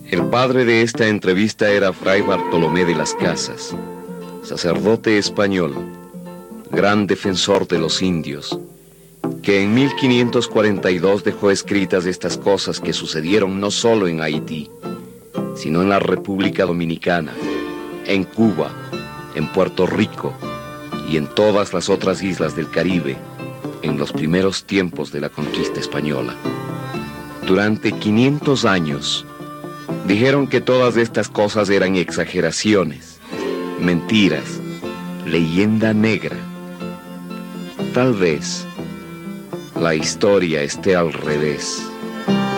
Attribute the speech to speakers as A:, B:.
A: El padre de esta entrevista era Fray Bartolomé de las Casas, sacerdote español, gran defensor de los indios, que en 1542 dejó escritas estas cosas que sucedieron no solo en Haití, sino en la República Dominicana, en Cuba, en Puerto Rico y en todas las otras islas del Caribe, en los primeros tiempos de la conquista española. Durante 500 años, dijeron que todas estas cosas eran exageraciones, mentiras, leyenda negra. Tal vez la historia esté al revés.